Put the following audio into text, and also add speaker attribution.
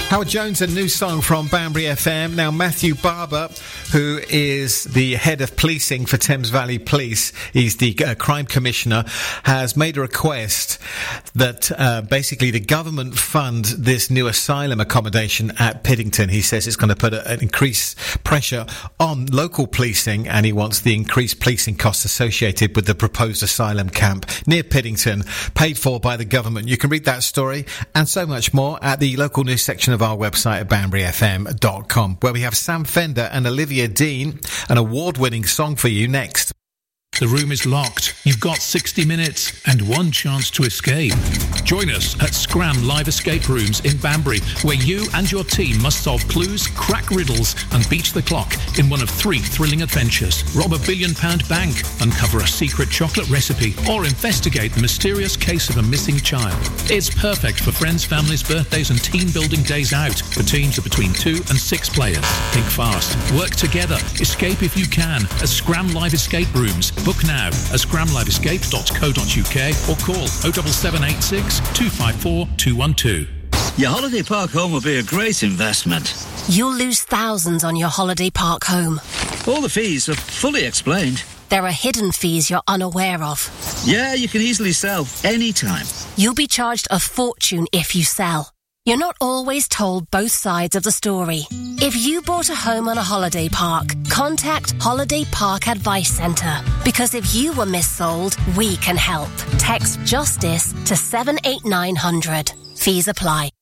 Speaker 1: Howard Jones, a new song from Banbury FM. Now, Matthew Barber, who is the head of policing for Thames Valley Police, he's the crime commissioner, has made a request that basically the government fund this new asylum accommodation at Piddington. He says it's going to put an increased pressure on local policing, and he wants the increased policing costs associated with the proposed asylum camp near Piddington, paid for by the government. You can read that story and so much more at the local news section of our website at banburyfm.com, where we have Sam Fender and Olivia Dean, an award-winning song for you next.
Speaker 2: The room is locked. You've got 60 minutes and one chance to escape. Join us at Scram Live Escape Rooms in Banbury, where you and your team must solve clues, crack riddles and beat the clock in one of 3 thrilling adventures. Rob a £1 billion bank, uncover a secret chocolate recipe, or investigate the mysterious case of a missing child. It's perfect for friends, families, birthdays and team-building days out for teams of between 2 and 6 players. Think fast. Work together. Escape if you can at Scram Live Escape Rooms. Book now at scramliveescape.co.uk or call 07786 254 212.
Speaker 3: Your holiday park home will be a great investment.
Speaker 4: You'll lose thousands on your holiday park home.
Speaker 3: All the fees are fully explained.
Speaker 4: There are hidden fees you're unaware of.
Speaker 3: Yeah, you can easily sell anytime.
Speaker 4: You'll be charged a fortune if you sell. You're not always told both sides of the story. If you bought a home on a holiday park, contact Holiday Park Advice Centre. Because if you were missold, we can help. Text JUSTICE to 78900. Fees apply.